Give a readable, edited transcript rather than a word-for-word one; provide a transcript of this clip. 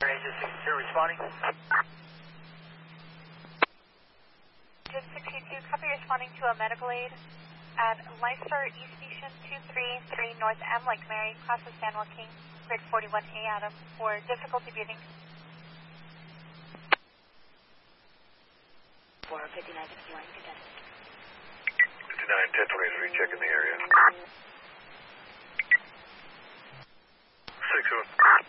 Agent 62 responding. Agent 62, copy responding to a medical aid at Lifestar E Station 233 North M Lake Mary, class of San Joaquin, grid 41A Adam, for difficulty breathing. 45961, good day. 59 1023, checking the area. 6